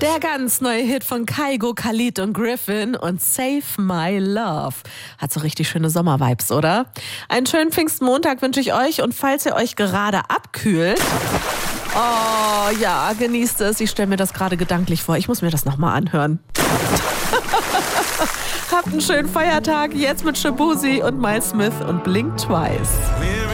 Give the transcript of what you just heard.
Der ganz neue Hit von Kygo, Khalid und Griffin und Save My Love. Hat so richtig schöne Sommervibes, oder? Einen schönen Pfingstmontag wünsche ich euch und falls ihr euch gerade abkühlt, oh ja, genießt es. Ich stelle mir das gerade gedanklich vor. Ich muss mir das nochmal anhören. Habt einen schönen Feiertag. Jetzt mit Shaboozey und Miles Smith und Blink Twice.